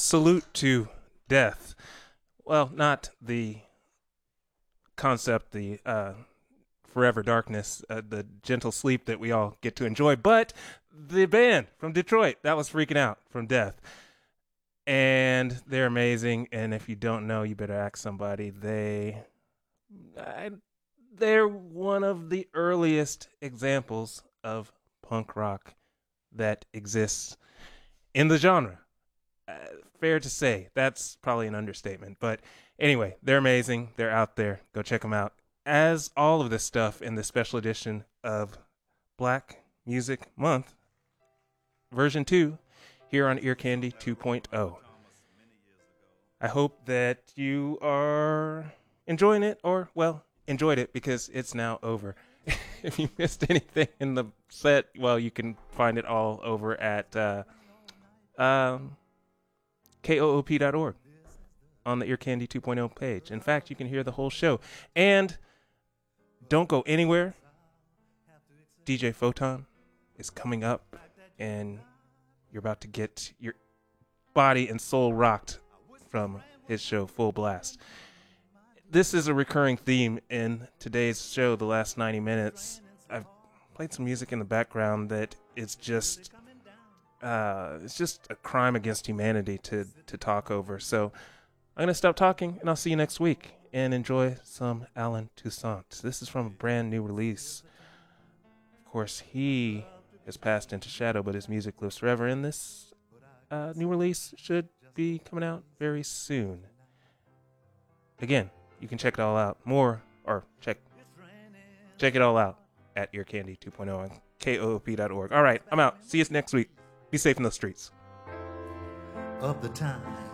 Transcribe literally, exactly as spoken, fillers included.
salute to death. Well, not the concept, the uh, forever darkness, uh, the gentle sleep that we all get to enjoy, but the band from Detroit that was freaking out from death. And they're amazing. And if you don't know, you better ask somebody. They, I, they're one of the earliest examples of punk rock that exists in the genre. Uh, fair to say, that's probably an understatement. But anyway, they're amazing. They're out there. Go check them out. As all of this stuff in the special edition of Black Music Month, version two, here on Ear Candy two point oh. I hope that you are enjoying it, or, well, enjoyed it because it's now over. If you missed anything in the set, well, you can find it all over at uh, um, K O O P dot org on the Ear Candy two point oh page. In fact, you can hear the whole show. And don't go anywhere. D J Photon is coming up, and you're about to get your body and soul rocked from his show, Full Blast. This is a recurring theme in today's show, the last ninety minutes. I've played some music in the background that is just, uh, it's just a crime against humanity to, to talk over. So I'm going to stop talking, and I'll see you next week. And enjoy some Alan Toussaint. This is from a brand new release. Of course, he has passed into shadow, but his music lives forever. And this uh, new release should be coming out very soon. Again, you can check it all out. More, or check check it all out at Ear Candy two point oh on K O O P dot org. All right, I'm out. See you next week. Be safe in the streets. Of the time